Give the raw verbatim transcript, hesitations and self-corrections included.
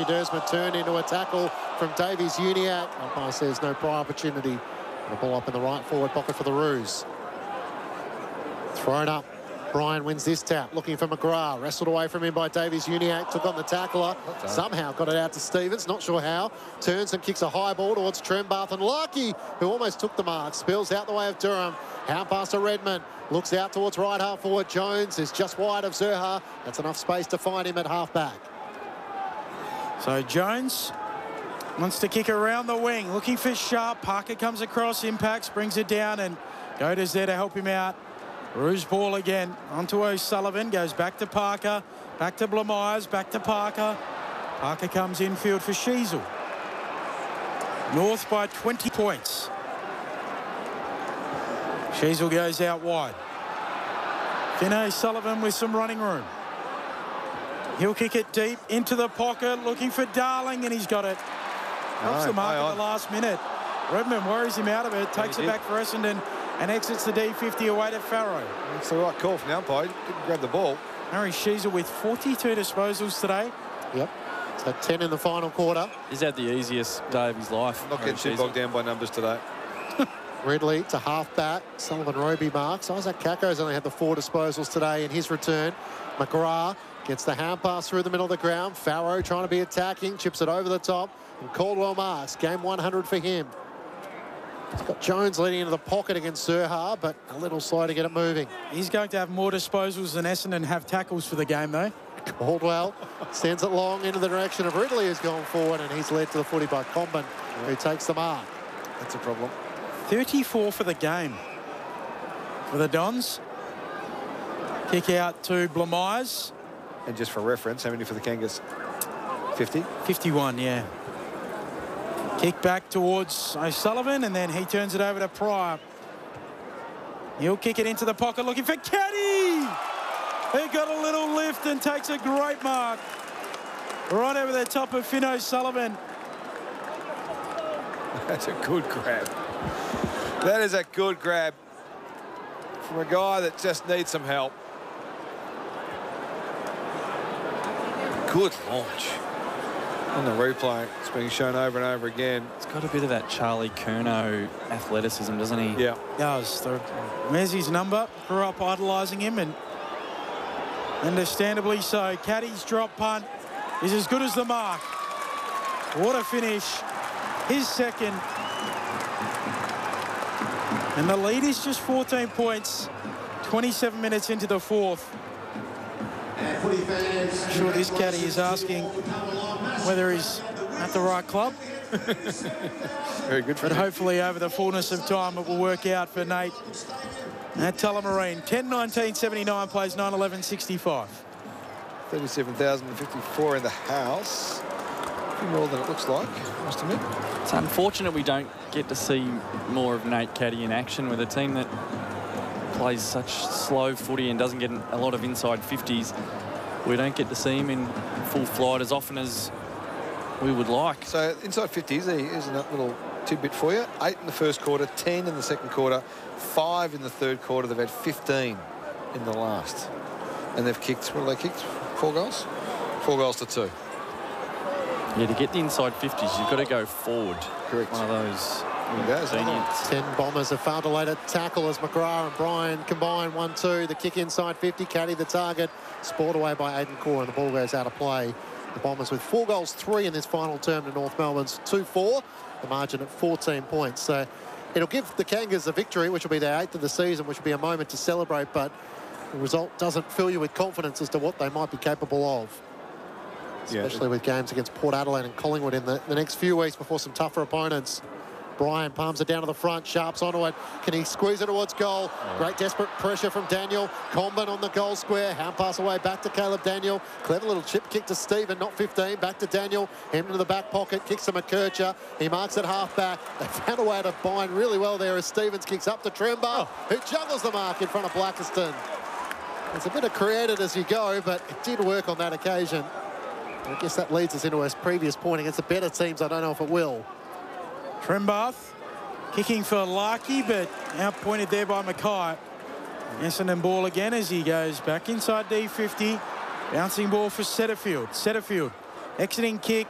Matthew Dursman turned into a tackle from Davies Uniacke. Umpire says no prior opportunity. The ball up in the right forward pocket for the Roos. Thrown up. Bryan wins this tap, looking for McGrath. Wrestled away from him by Davies Uniacke. Took on the tackler. Somehow got it out to Stevens. Not sure how. Turns and kicks a high ball towards Trembath. And Larkey, who almost took the mark, spills out the way of Durham. Hand pass to Redmond. Looks out towards right half forward. Jones is just wide of Zurhaar. That's enough space to find him at half back. So Jones wants to kick around the wing. Looking for Sharp. Parker comes across, impacts, brings it down, and Goda's there to help him out. Roos ball again. Onto O'Sullivan. Goes back to Parker. Back to Blamires. Back to Parker. Parker comes infield for Sheasel. North by twenty points. Sheasel goes out wide. Finn O'Sullivan with some running room. He'll kick it deep into the pocket, looking for Darling, and he's got it. Helps the mark at the last minute. Redmond worries him out of it, takes it back for Essendon, and exits the D fifty away to Farrow. That's the right call from the umpire. Didn't grab the ball. Harry Sheasel with forty-two disposals today. Yep. So ten in the final quarter. He's had the easiest day of his life. Not getting too bogged down by numbers today. Ridley to half-back. Sullivan Roby marks. Isaac Kako's only had the four disposals today in his return. McGrath gets the hand pass through the middle of the ground. Farrow trying to be attacking. Chips it over the top. And Caldwell marks. Game one hundred for him. He's got Jones leading into the pocket against Zurhaar, but a little slow to get it moving. He's going to have more disposals than Essendon have tackles for the game, though. Caldwell sends it long into the direction of Ridley, who's gone forward, and he's led to the footy by Comben, who takes the mark. That's a problem. thirty-four for the game for the Dons. Kick out to Blamires. And just for reference, how many for the Kangas? fifty? fifty-one, yeah. Kick back towards O'Sullivan, and then he turns it over to Pryor. He'll kick it into the pocket, looking for Caddy. He got a little lift and takes a great mark. Right over the top of Finn O'Sullivan. That's a good grab. That is a good grab from a guy that just needs some help. Good launch. On the replay, it's being shown over and over again. It's got a bit of that Charlie Curnow athleticism, doesn't he? Yeah. Does. There's his number. Grew up idolising him, and understandably so. Caddy's drop punt is as good as the mark. What a finish. His second. And the lead is just fourteen points. twenty-seven minutes into the fourth. I'm sure this caddy is asking whether he's at the right club. Very good for But him. hopefully over the fullness of time it will work out for Nate at Tullamarine. ten nineteen seventy-nine plays nine eleven sixty-five. thirty-seven thousand fifty-four in the house. A few more than it looks like, I must admit. It's unfortunate we don't get to see more of Nate Caddy in action with a team that plays such slow footy and doesn't get a lot of inside fifties. We don't get to see him in full flight as often as we would like. So inside fifties, here's a little tidbit for you. Eight in the first quarter, ten in the second quarter, five in the third quarter. They've had fifteen in the last. And they've kicked, what have they kicked? Four goals? Four goals to two. Yeah, to get the inside fifties, you've got to go forward. Correct. One of those There's convenience. Ten Bombers have failed to lay a tackle as McGrath and Bryan combine one two. The kick inside fifty, Caddy the target. Spoiled away by Aidan Core, and the ball goes out of play. The Bombers with four goals, three in this final term to North Melbourne's two four. The margin at fourteen points. So it'll give the Kangas a victory, which will be their eighth of the season, which will be a moment to celebrate, but the result doesn't fill you with confidence as to what they might be capable of. Especially yeah. with games against Port Adelaide and Collingwood in the, the next few weeks before some tougher opponents. Bryan palms it down to the front. Sharp's onto it. Can he squeeze it towards goal? Oh. Great desperate pressure from Daniel. Comben on the goal square. Hand pass away back to Caleb Daniel. Clever little chip kick to Stephen, not fifteen. Back to Daniel. Him into the back pocket. Kicks to McKercher. He marks it half back. They found a way to bind really well there as Stevens kicks up to Trembath, oh. who juggles the mark in front of Blackiston. It's a bit of created as you go, but it did work on that occasion. I guess that leads us into his previous point against the better teams. I don't know if it will. Trembath kicking for Larkey, but outpointed there by Mackay. Essendon ball again as he goes back inside D fifty. Bouncing ball for Setterfield. Setterfield exiting kick,